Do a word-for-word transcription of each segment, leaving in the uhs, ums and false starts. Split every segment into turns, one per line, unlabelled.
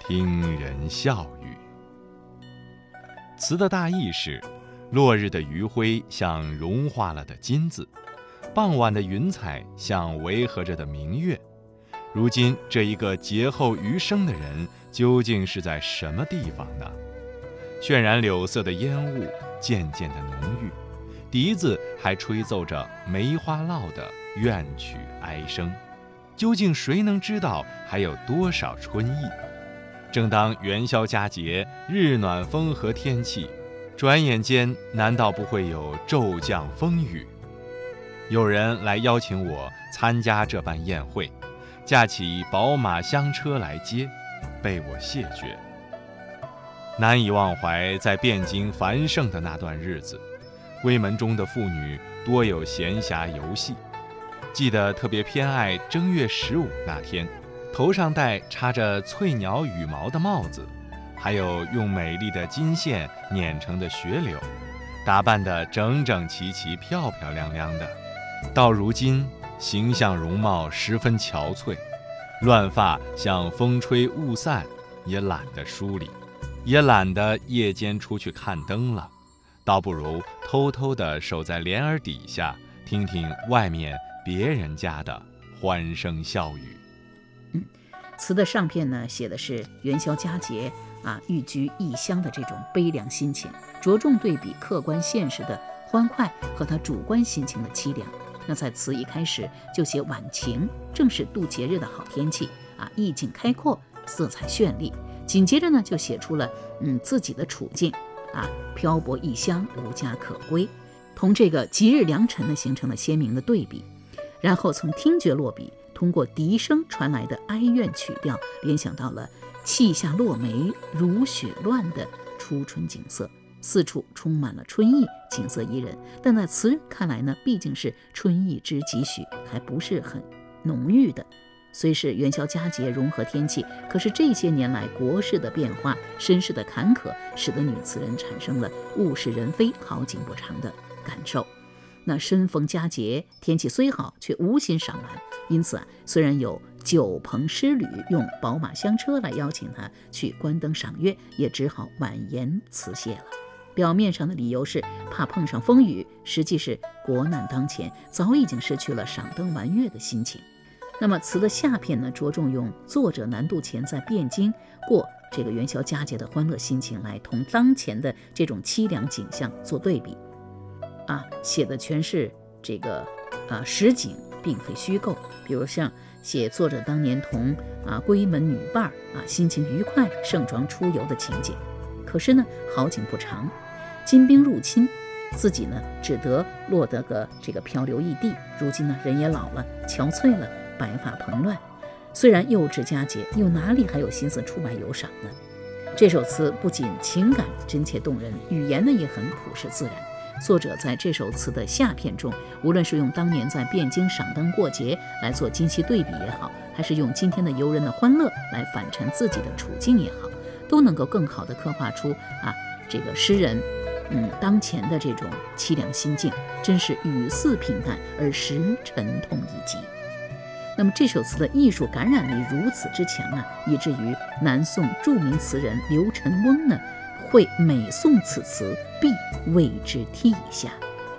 听人笑语。词的大意是：落日的余晖像融化了的金子，傍晚的云彩像围合着的明月。如今这一个劫后余生的人，究竟是在什么地方呢？渲染柳色的烟雾渐渐的浓郁，笛子还吹奏着梅花烙的怨曲哀声。究竟谁能知道还有多少春意？正当元宵佳节，日暖风和天气，转眼间难道不会有骤降风雨？有人来邀请我参加这般宴会，驾起宝马香车来接，被我谢绝。难以忘怀在汴京繁盛的那段日子，闺门中的妇女多有闲暇游戏。记得特别偏爱正月十五那天，头上戴插着翠鸟羽毛的帽子，还有用美丽的金线碾成的雪柳，打扮得整整齐齐、漂漂亮亮的。到如今，形象容貌十分憔悴，乱发像风吹雾散，也懒得梳理，也懒得夜间出去看灯了，倒不如偷偷地守在帘儿底下，听听外面别人家的欢声笑语。
嗯，词的上片呢，写的是元宵佳节啊，寓居异乡的这种悲凉心情，着重对比客观现实的欢快和他主观心情的凄凉。那在词一开始就写晚晴，正是度节日的好天气啊，意境开阔，色彩绚丽。紧接着呢，就写出了嗯自己的处境啊，漂泊异乡，无家可归，同这个吉日良辰呢形成了鲜明的对比。然后从听觉落笔，通过笛声传来的哀怨曲调，联想到了气下落梅如雪乱的初春景色，四处充满了春意，景色宜人。但在词人看来呢，毕竟是春意之几许，还不是很浓郁的。虽是元宵佳节融合天气，可是这些年来国事的变化，身世的坎坷，使得女词人产生了物是人非、好景不长的感受。那身逢佳节，天气虽好，却无心赏玩。因此啊，虽然有酒棚诗旅用宝马香车来邀请他去观灯赏月，也只好婉言辞谢了。表面上的理由是怕碰上风雨，实际是国难当前，早已经失去了赏灯玩月的心情。那么词的下片呢，着重用作者南渡前在汴京过这个元宵佳节的欢乐心情，来同当前的这种凄凉景象做对比。啊，写的全是这个啊实景，并非虚构。比如像写作者当年同啊闺门女伴啊心情愉快盛装出游的情景。可是呢，好景不长，金兵入侵，自己呢只得落得个这个漂流异地。如今呢，人也老了，憔悴了，白发蓬乱。虽然又至佳节，又哪里还有心思出外游赏呢？这首词不仅情感真切动人，语言呢也很朴实自然。作者在这首词的下片中，无论是用当年在汴京赏灯过节来做今昔对比也好，还是用今天的游人的欢乐来反陈自己的处境也好，都能够更好地刻画出啊这个诗人嗯当前的这种凄凉心境，真是语似平淡而实沉痛一击。那么这首词的艺术感染力如此之强啊，以至于南宋著名词人刘辰翁呢会每诵此词必为之涕下。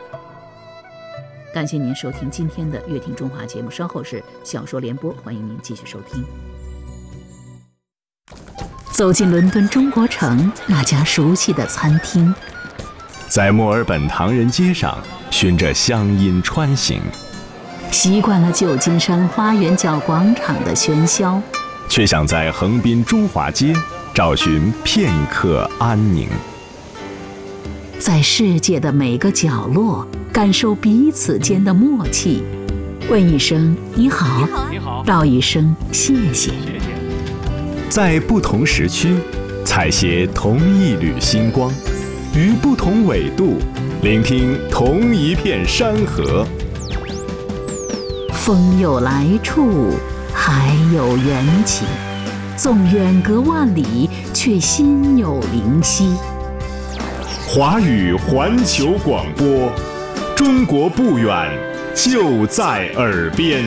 感谢您收听今天的乐听中华节目，稍后是小说联播，欢迎您继续收听。走进伦敦中国城那家熟悉的餐厅，
在墨尔本唐人街上循着乡音穿行，
习惯了旧金山花园角广场的喧嚣，
却想在横滨中华街找寻片刻安宁。
在世界的每个角落感受彼此间的默契，问一声你好，你好，道一声谢谢。
在不同时区采撷同一缕星光，于不同纬度聆听同一片山河。
风有来处，海有缘起，纵远隔万里，却心有灵犀。
华语环球广播，中国不远，就在耳边。